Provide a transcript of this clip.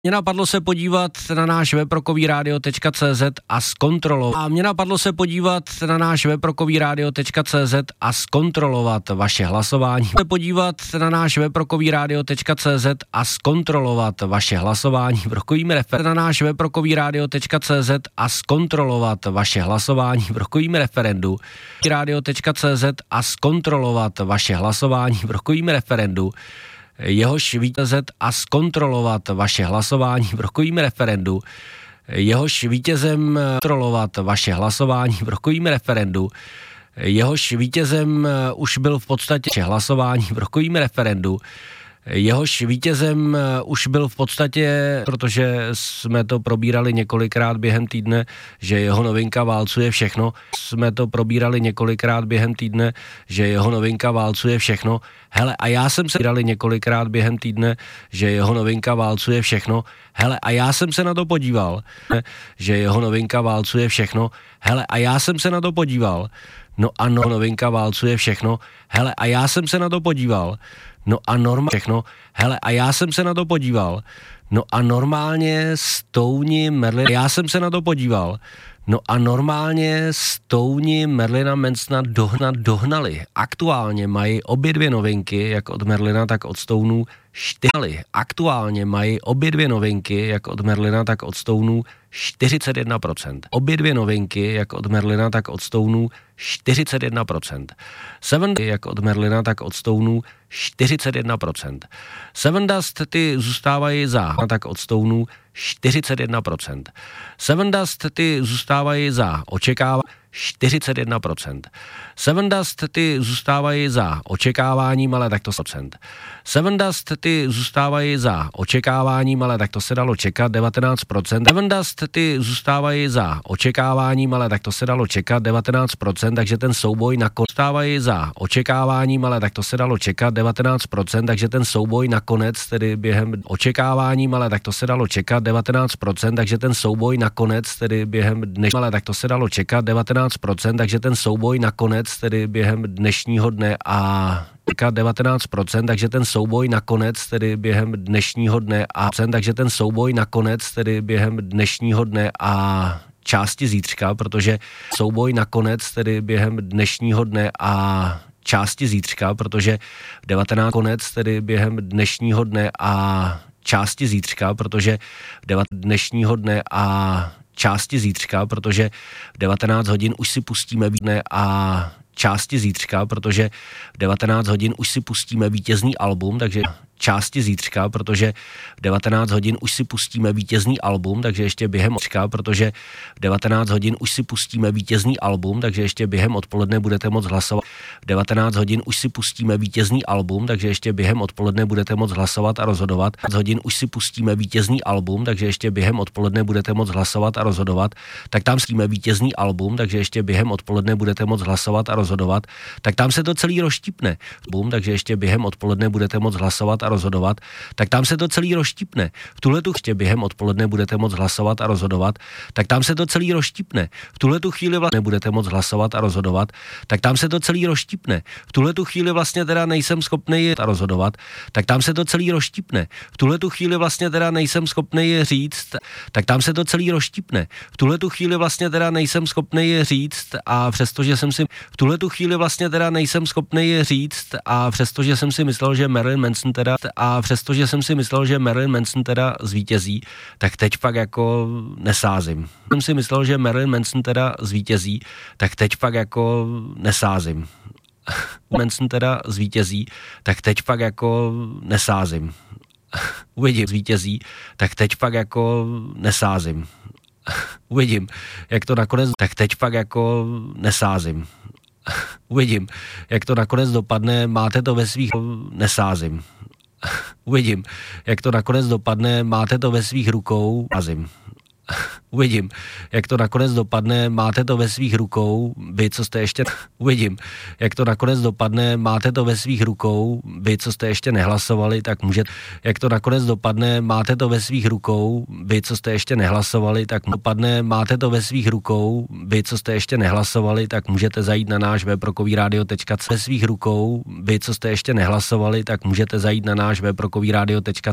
Mě napadlo se podívat na náš web rokovýradio.cz a zkontrolovat vaše hlasování. Podívat na náš web rokovýradio.cz a zkontrolovat vaše hlasování v rokovým referendu. Na náš web rokovýradio.cz a zkontrolovat vaše hlasování v rokovým referendu. Radio.cz a zkontrolovat vaše hlasování v rokovým referendu. Jehož vítězet a zkontrolovat vaše hlasování v rokovým referendu. Jehož vítězem kontrolovat vaše hlasování v rokovým referendu. Jehož vítězem už byl v podstatě hlasování v rokovým referendu. Jehož vítězem už byl v podstatě, protože jsme to probírali několikrát během týdne, že jeho novinka válcuje všechno. Hele, a já jsem se dali několikrát během týdne, že jeho novinka válcuje všechno. Hele, a já jsem se na to podíval, že jeho novinka válcuje všechno. Hele, a já jsem se na to podíval. No ano, novinka válcuje všechno. Hele, a já jsem se na to podíval. No a normálně všechno. Hele, a já jsem se na to podíval. No a normálně Stouni Merlina. Já jsem se na to podíval. No a normálně Stouni Merlina Mansona dohnali. Aktuálně mají obě dvě novinky, jak od Merlina, tak od Stounů, 4. Aktuálně mají obě dvě novinky, jak od Merlina, tak od Stounů, 41%. Obě dvě novinky, jak od Merlina, tak od Stounů, 41%. Seven, jak od Merlina, tak od Stounů, 41%. Seven Dust, ty zůstávají za, tak od Stounů, 41%. Seven Dust, ty zůstávají za očekávání, 41%. Seven Dust, ty zůstávají za očekáváním, ale tak to 100%. Seven Dust, ty zůstávají za očekáváním, ale tak to se dalo čekat, 19%. Seven Dust, ty zůstávají za očekáváním, ale tak to se dalo čekat, 19%, takže ten souboj zůstávají za očekáváním, ale tak to se dalo čekat, 19%, takže ten souboj nakonec, tedy během očekáváním, ale tak to se dalo čekat, 19%, takže ten souboj nakonec, tedy během dnešního, ale tak to se dalo čekat, 19%, takže ten souboj nakonec, tedy během dnešního dne a 19%, takže ten souboj nakonec, tedy během dnešního dne a takže ten souboj nakonec, tedy během dnešního dne a části zítřka, protože souboj nakonec, tedy během dnešního dne a části zítřka, protože 19 konec, tedy během dnešního dne a části zítřka, protože dnešního dne a části zítřka, protože v 19 hodin už si pustíme dne a části zítřka, protože v 19 hodin už si pustíme vítězný album, takže části zítřka, protože v 19 hodin už si pustíme vítězný album, takže ještě během protože v 19 hodin už si pustíme vítězný album, takže ještě během odpoledne budete moct hlasovat. V 19 hodin už si pustíme vítězný album, takže ještě během odpoledne budete moct hlasovat a rozhodovat. V 19 hodin už si pustíme vítězný album, takže ještě během odpoledne budete moct hlasovat a rozhodovat. Tak tam pustíme vítězný album, takže ještě během odpoledne budete moct hlasovat a rozhodovat. Tak tam se to celý rozštípne. Takže ještě během odpoledne budete moct hlasovat a rozhodovat, tak tam se to celý rozštípne. V tuhletu ještě během odpoledne budete moct hlasovat a rozhodovat, tak tam se to celý rozštípne. V tuhletu chvíli vlastně nebudete moct hlasovat a rozhodovat, tak tam se to celý rozštípne. V tuhletu chvíli vlastně teda nejsem schopnej a rozhodovat, tak tam se to celý rozštípne. V tuhletu chvíli vlastně teda nejsem schopnej říct, tak tam se to celý rozštípne. V tuhletu chvíli vlastně teda nejsem schopnej říct a přestože jsem si v tuhletu chvíli vlastně teda nejsem schopnej říct a přestože jsem si myslel, že Marilyn Manson teda zvítězí, tak teď fakt jako nesázím. Jsem si myslel, že Marilyn Manson teda zvítězí, tak teď fakt jako nesázím. Manson teda zvítězí, tak teď fakt jako nesázím. Uvidím, zvítězí, tak teď fakt jako nesázím. Uvidím, jak to nakonec, tak teď fakt jako nesázím. Uvidím, jak to nakonec dopadne, máte to ve svých, nesázím. Uvidím, jak to nakonec dopadne, máte to ve svých rukou, azim. Uvidím, jak to nakonec dopadne, máte to ve svých rukou, vy, co jste ještě... Uvidím, jak to nakonec dopadne, máte to ve svých rukou, vy, co jste ještě nehlasovali, tak můžete... Jak to nakonec dopadne, máte to ve svých rukou, vy, co jste ještě nehlasovali, tak dopadne, máte to ve svých rukou, vy, co jste ještě nehlasovali, tak můžete zajít na náš web rokovýradio.cz. Ve svých rukou, vy, co jste ještě nehlasovali, tak můžete zajít na náš web rokovýradio.cz.